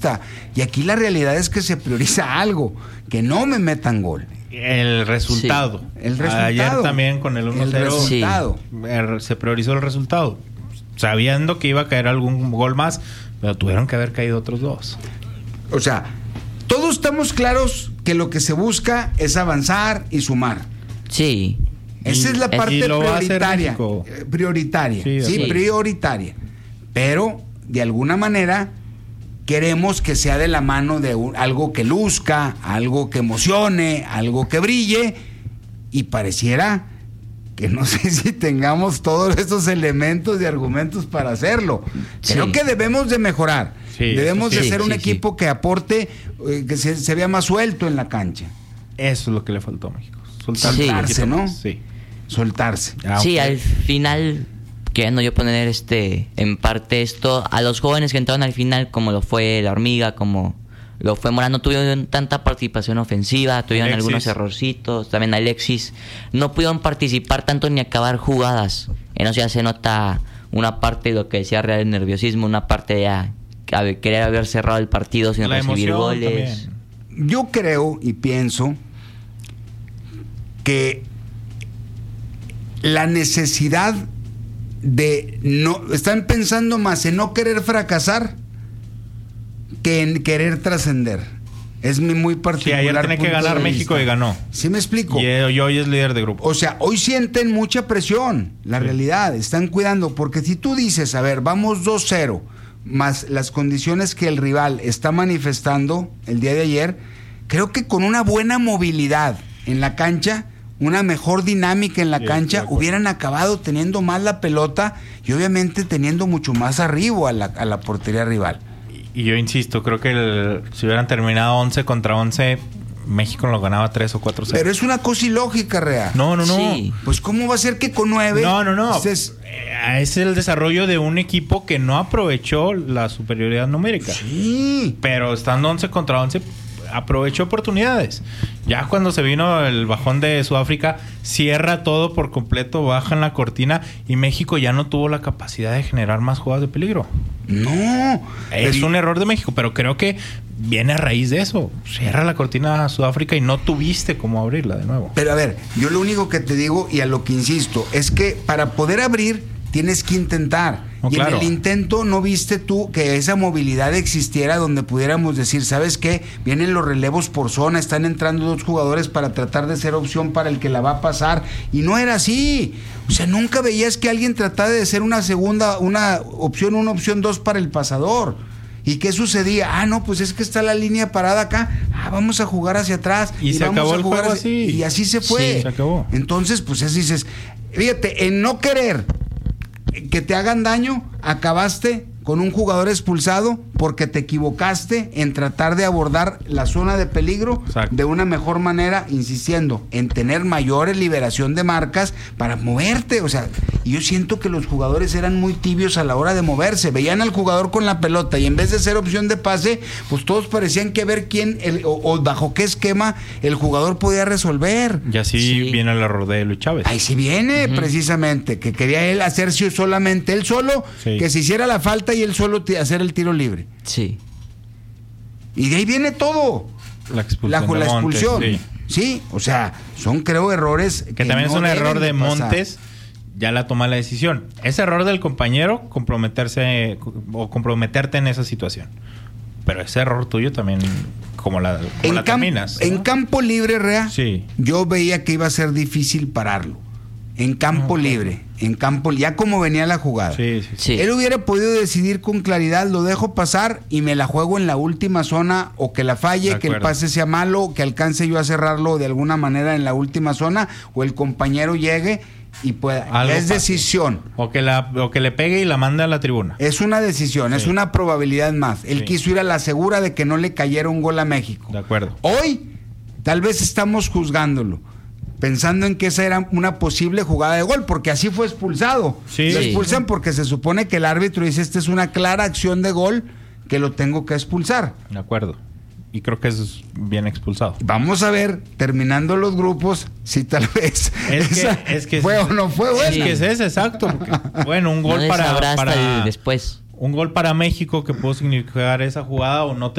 Y aquí la realidad es que se prioriza algo, que no me metan gol. El resultado. Sí. El resultado. Ayer también con el 1-0 el resultado. Se priorizó el resultado. Sabiendo que iba a caer algún gol más, pero tuvieron que haber caído otros dos. O sea, todos estamos claros que lo que se busca es avanzar y sumar. Sí. Esa es la parte prioritaria. Sí, prioritaria. Pero, de alguna manera, queremos que sea de la mano de algo que luzca, algo que emocione, algo que brille, y pareciera que no sé si tengamos todos estos elementos y argumentos para hacerlo. Creo que debemos de mejorar. Debemos de ser un equipo que aporte, que se vea más suelto en la cancha. Eso es lo que le faltó a México. Soltarse, ¿no? Sí. Soltarse. Sí, al final, queriendo yo poner en parte esto, a los jóvenes que entraron al final, como lo fue La Hormiga, como lo fue Morán, no tuvieron tanta participación ofensiva, tuvieron algunos errorcitos, también Alexis, no pudieron participar tanto ni acabar jugadas. En eso ya se nota una parte de lo que decía Real, el nerviosismo, una parte de querer haber cerrado el partido sin recibir goles. También. Yo creo y pienso que la necesidad de están pensando más en no querer fracasar que en querer trascender. Es muy particular. Sí, ayer tenía que ganar México y ganó. ¿Sí me explico? Y hoy es líder de grupo. O sea, hoy sienten mucha presión, la realidad, están cuidando, porque si tú dices, a ver, vamos 2-0, más las condiciones que el rival está manifestando el día de ayer, creo que con una buena movilidad en la cancha, una mejor dinámica en la cancha, hubieran acabado teniendo más la pelota y obviamente teniendo mucho más arribo a la portería rival. Y yo insisto, creo que si hubieran terminado 11 contra 11, México lo ganaba 3 o 4-0. Pero es una cosa ilógica, Rea. No. Sí. Pues ¿cómo va a ser que con 9? No. Es el desarrollo de un equipo que no aprovechó la superioridad numérica. Sí. Pero estando 11 contra 11, aprovechó oportunidades. Ya cuando se vino el bajón de Sudáfrica, cierra todo por completo, bajan la cortina y México ya no tuvo la capacidad de generar más jugadas de peligro. No. Es un error de México, pero creo que viene a raíz de eso. Cierra la cortina a Sudáfrica y no tuviste cómo abrirla de nuevo. Pero a ver, yo lo único que te digo y a lo que insisto es que para poder abrir tienes que intentar. No, y claro. en el intento no viste tú que esa movilidad existiera donde pudiéramos decir, ¿sabes qué? Vienen los relevos por zona, están entrando 2 jugadores para tratar de ser opción para el que la va a pasar. Y no era así. O sea, nunca veías que alguien tratara de ser una opción 2 para el pasador. ¿Y qué sucedía? No, pues es que está la línea parada acá. Vamos a jugar hacia atrás. Y se vamos acabó a el jugar juego así. Y así se fue. Sí, se acabó. Entonces, pues eso dices, fíjate, en no querer que te hagan daño, acabaste con un jugador expulsado porque te equivocaste en tratar de abordar la zona de peligro. Exacto. De una mejor manera, insistiendo en tener mayor liberación de marcas para moverte. O sea, y yo siento que los jugadores eran muy tibios a la hora de moverse. Veían al jugador con la pelota y en vez de ser opción de pase, pues todos parecían que ver quién o bajo qué esquema el jugador podía resolver. Y así viene el error de Luis Chávez. Ahí sí viene, precisamente, que quería él hacer solamente él solo, que se hiciera la falta y él solo hacer el tiro libre. Sí. Y de ahí viene todo. La expulsión. La expulsión. Sí, o sea, son creo errores que también no es un error de pasar. Montes. Ya la toma la decisión. Es error del compañero comprometerte en esa situación. Pero ese error tuyo también, como la terminas, ¿no? En campo libre, Rea, yo veía que iba a ser difícil pararlo. En campo libre, ya como venía la jugada. Sí. Él hubiera podido decidir con claridad, lo dejo pasar y me la juego en la última zona, o que la falle, que el pase sea malo, que alcance yo a cerrarlo de alguna manera en la última zona, o el compañero llegue y pueda. Es decisión. O que le pegue y la mande a la tribuna. Es una decisión, es una probabilidad más. Él quiso ir a la segura de que no le cayera un gol a México. De acuerdo. Hoy, tal vez estamos juzgándolo, pensando en que esa era una posible jugada de gol, porque así fue expulsado. Lo expulsan porque se supone que el árbitro dice, esta es una clara acción de gol que lo tengo que expulsar. De acuerdo. Y creo que es bien expulsado. Vamos a ver, terminando los grupos, si tal vez es que fue o no fue buena. Es que es exacto. Porque, bueno, un gol no para después. un gol para México que pudo significar esa jugada o no te